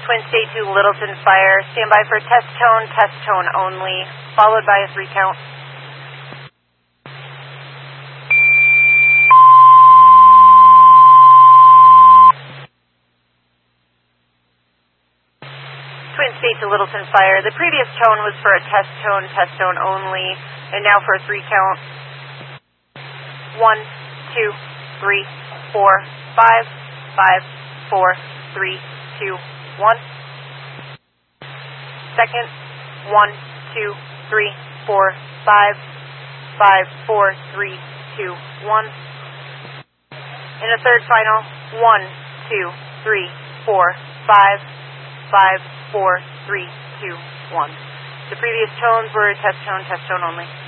Twin State to Littleton Fire. Stand by for test tone only, followed by a 3 count. Twin State to Littleton Fire. The previous tone was for a test tone only, and now for a 3 count. 1, 2, 3, 4, 5, 5, 4, 3, 2, 1. Second, 1, 2, 3, 4, 5, 5, 4, 3, 2, 1. And a third final, 1, 2, 3, 4, 5, 5, 4, 3, 2, 1. The previous tones were test tone only.